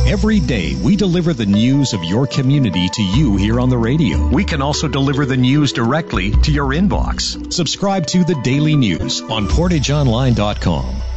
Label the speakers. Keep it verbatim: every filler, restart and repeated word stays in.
Speaker 1: Every day, we deliver the news of your community to you here on the radio. We can also deliver the news directly to your inbox. Subscribe to The Daily News on portage online dot com.